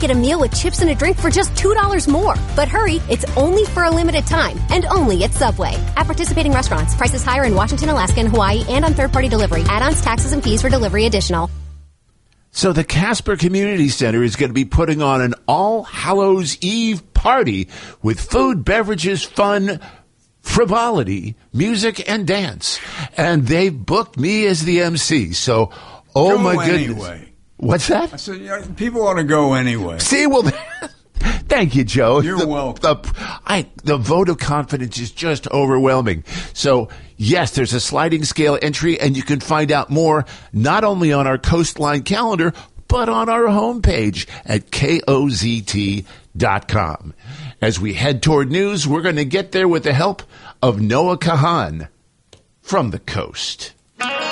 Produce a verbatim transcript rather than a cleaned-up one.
get a meal with chips and a drink for just two dollars more. But hurry, it's only for a limited time and only at Subway. At participating restaurants, prices higher in Washington, Alaska, and Hawaii, and on third-party delivery. Add-ons, taxes, and fees for delivery additional. So the Casper Community Center is going to be putting on an All Hallows Eve party with food, beverages, fun, frivolity, music, and dance. And they've booked me as the M C. So, oh go my goodness. Anyway. What's that? I said, you know, people ought to go anyway. See, well, thank you, Joe. You're the, welcome. The, I, the vote of confidence is just overwhelming. So, yes, there's a sliding scale entry, and you can find out more not only on our Coastline calendar, but on our homepage at K O Z T dot com. As we head toward news, we're going to get there with the help of Noah Kahan from the coast.